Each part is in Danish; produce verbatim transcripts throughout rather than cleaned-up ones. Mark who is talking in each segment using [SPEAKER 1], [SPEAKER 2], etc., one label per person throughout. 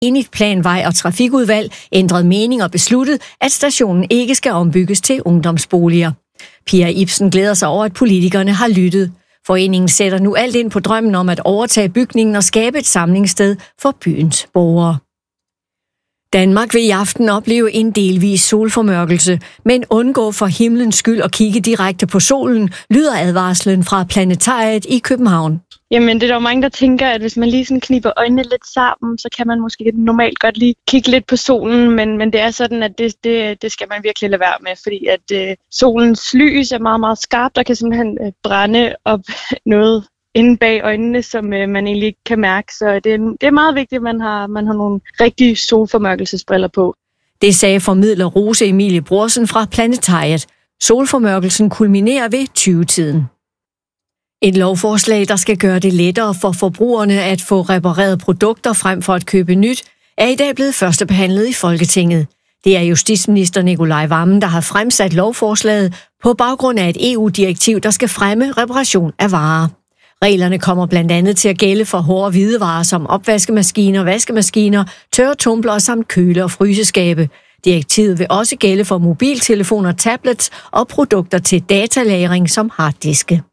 [SPEAKER 1] enigt planvej- og trafikudvalg ændret mening og besluttet, at stationen ikke skal ombygges til ungdomsboliger. Pia Ibsen glæder sig over, at politikerne har lyttet. Foreningen sætter nu alt ind på drømmen om at overtage bygningen og skabe et samlingssted for byens borgere. Danmark vil i aften opleve en delvis solformørkelse, men undgå for himlens skyld at kigge direkte på solen, lyder advarslen fra Planetariet i København.
[SPEAKER 2] Jamen, det er der jo mange, der tænker, at hvis man lige sådan kniber øjnene lidt sammen, så kan man måske normalt godt lige kigge lidt på solen, men, men det er sådan, at det, det, det skal man virkelig lade være med, fordi at øh, solens lys er meget, meget skarpt og kan simpelthen øh, brænde op noget inde bag øjnene, som øh, man egentlig ikke kan mærke. Så det er, det er meget vigtigt, at man har, man har nogle rigtige solformørkelsesbriller på.
[SPEAKER 1] Det sagde formidler Rose Emilie Brorsen fra Planetariet. Solformørkelsen kulminerer ved tyve-tiden. Et lovforslag, der skal gøre det lettere for forbrugerne at få repareret produkter frem for at købe nyt, er i dag blevet førstebehandlet i Folketinget. Det er justitsminister Nicolai Wammen, der har fremsat lovforslaget på baggrund af et E U-direktiv, der skal fremme reparation af varer. Reglerne kommer blandt andet til at gælde for hårde hvidevarer som opvaskemaskiner, vaskemaskiner, tørretumbler samt køle- og fryseskabe. Direktivet vil også gælde for mobiltelefoner, tablets og produkter til datalagring som harddiske.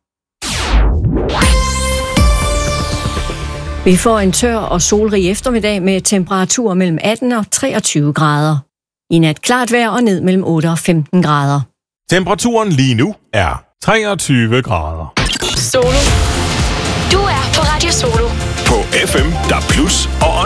[SPEAKER 1] Vi får en tør og solrig eftermiddag med temperaturer mellem atten og treogtyve grader. I nat klart vejr og ned mellem otte og femten grader.
[SPEAKER 3] Temperaturen lige nu er treogtyve grader.
[SPEAKER 4] Solo. Du er på Radio Solo.
[SPEAKER 3] På F M, der plus og